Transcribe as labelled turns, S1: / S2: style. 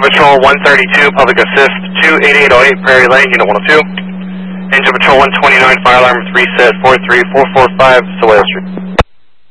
S1: Patrol 132, Public Assist 28808, Prairie Lane, Unit 102. Engine Patrol 129, Fire Alarm 3 set 43445, Sawale Street.